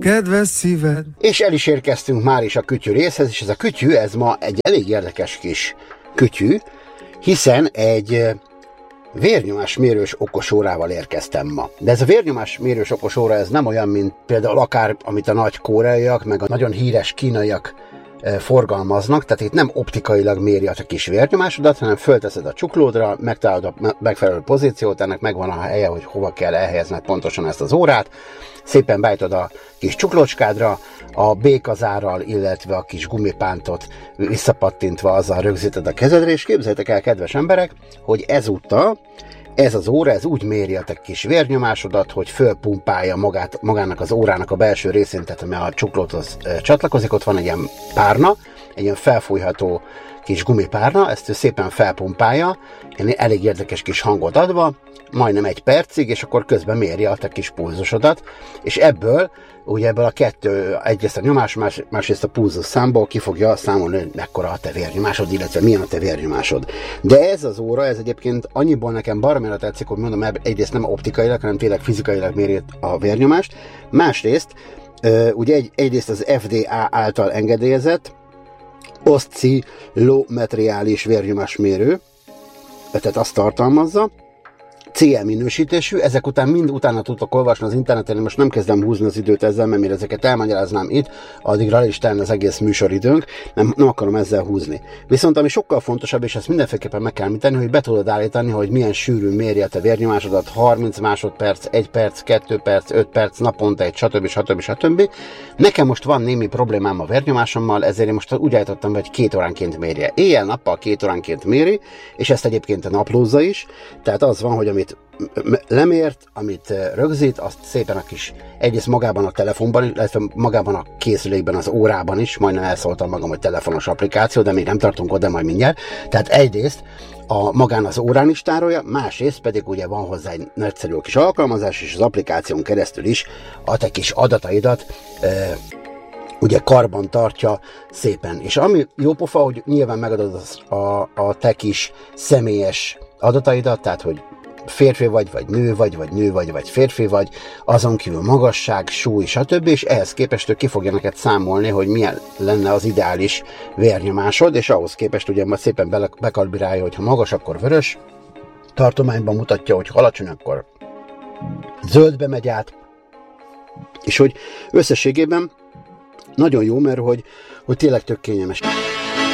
kedves szíved. És el is érkeztünk már is a kütyű részhez, és ez a kütyű, ez ma egy elég érdekes kis kütyű, hiszen egy vérnyomásmérős okosórával érkeztem ma. De ez a vérnyomásmérős okosóra, ez nem olyan, mint például akár, amit a nagy koreaiak, meg a nagyon híres kínaiak forgalmaznak, tehát itt nem optikailag méri a kis vérnyomásodat, hanem fölteszed a csuklódra, megtalálod a megfelelő pozíciót, ennek megvan a helye, hogy hova kell elhelyezned pontosan ezt az órát, szépen beállítod a kis csuklócskádra, a békazárral, illetve a kis gumipántot visszapattintva azzal rögzíted a kezedre, és képzeljétek el, kedves emberek, hogy ezúttal ez az óra, ez úgy méri a te kis vérnyomásodat, hogy fölpumpálja magának az órának a belső részén, tehát ami a csuklóthoz csatlakozik, ott van egy ilyen párna, egy ilyen felfújható kis gumipárna, ezt ő szépen felpumpálja, elég érdekes kis hangot adva, majdnem 1 percig, és akkor közben méri a te kis pulzusodat, és ebből a kettő, egyrészt a nyomás, másrészt a pulzus számból ki fogja számolni, hogy mekkora a te vérnyomásod, illetve milyen a te vérnyomásod. De ez az óra, ez egyébként annyiból nekem baromira tetszik, hogy mondom, egyrészt nem optikailag, hanem tényleg fizikailag méri a vérnyomást, másrészt ugye egyrészt az FDA által engedélyezett oszcillometriális vérnyomásmérő, tehát azt tartalmazza, CE minősítésű, ezek után mind utána tudtok olvasni az interneten, most nem kezdem húzni az időt ezzel, mert mire ezeket elmagyaráznám itt, addigra el is telne az egész műsoridőnk, nem akarom ezzel húzni. Viszont ami sokkal fontosabb, és ezt mindenféleképpen meg kell említeni, hogy be tudod állítani, hogy milyen sűrűn méri a te vérnyomásodat, 30 másodperc, 1 perc, 2 perc, 5 perc, naponta egy, stb. Nekem most van némi problémám a vérnyomásommal, ezért én most úgy állítottam, hogy 2 óránként mérje. Éjjel-nappal 2 óránként méri, és ezt egyébként naplózza is, tehát az van, hogy amit lemért, amit rögzít, azt szépen a kis, egyrészt magában a telefonban, illetve magában a készülékben, az órában is, majdnem elszóltam magam, hogy telefonos applikáció, de még nem tartunk oda, majd mindjárt. Tehát egyrészt magán az órán is tárolja, másrészt pedig ugye van hozzá egy nagyszerű kis alkalmazás, és az applikáción keresztül is a te kis adataidat ugye karban tartja szépen. És ami jó pofa, hogy nyilván megadod a te kis személyes adataidat, tehát hogy férfi vagy nő vagy férfi vagy, azon kívül magasság, súly, stb. És ehhez képest ő ki fogja neked számolni, hogy milyen lenne az ideális vérnyomásod, és ahhoz képest ugye majd szépen bekalibrálja, hogy ha magas, akkor vörös tartományban mutatja, hogy alacsony, akkor zöldbe megy át, és hogy összességében nagyon jó, mert hogy tényleg tök kényelmes.